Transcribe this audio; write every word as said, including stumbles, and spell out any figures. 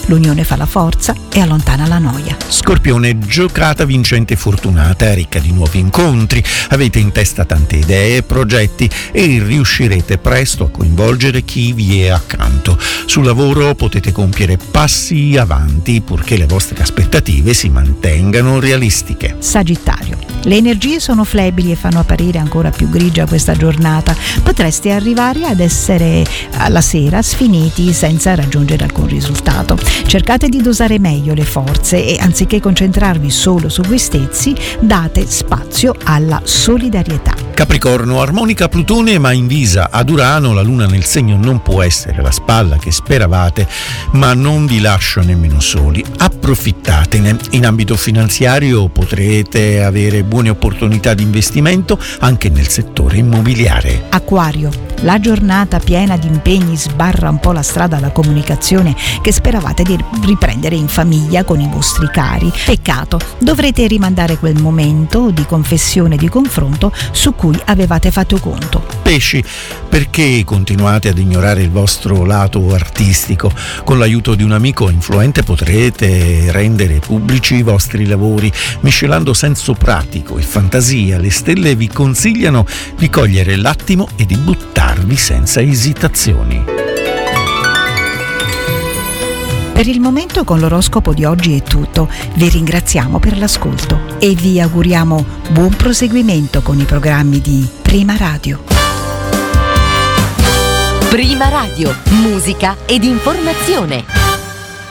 L'unione fa la forza e allontana la noia. Scorpione, giocata vincente e fortunata, ricca di nuovi incontri. Avete in testa tante idee e progetti e riuscirete presto a coinvolgere chi vi è accanto. Sul lavoro potete compiere passi avanti purché le vostre aspettative si mantengano realistiche. Sagittario, le energie sono flebili e fanno apparire ancora più grigia questa giornata. Potreste arrivare ad essere alla sera sfiniti senza raggiungere alcun risultato. Cercate di dosare meglio le forze e anziché concentrarvi solo su voi stessi, date spazio alla solidarietà. Capricorno, armonica Plutone ma invisa ad Urano, la luna nel segno non può essere la spalla che speravate, ma non vi lascio nemmeno soli. Approfittatene. In ambito finanziario potrete avere buone opportunità di investimento anche nel settore immobiliare. Acquario, la giornata piena di impegni sbarra un po' la strada alla comunicazione che speravate di riprendere in famiglia con i vostri cari. Peccato, dovrete rimandare quel momento di confessione e di confronto su cui avevate fatto conto. Pesci, perché continuate ad ignorare il vostro lato artistico? Con l'aiuto di un amico influente potrete rendere pubblici i vostri lavori, miscelando senso pratico e fantasia. Le stelle vi consigliano di cogliere l'attimo e di buttarvi senza esitazioni. Per il momento con l'oroscopo di oggi è tutto. Vi ringraziamo per l'ascolto e vi auguriamo buon proseguimento con i programmi di Prima Radio. Prima Radio, musica ed informazione.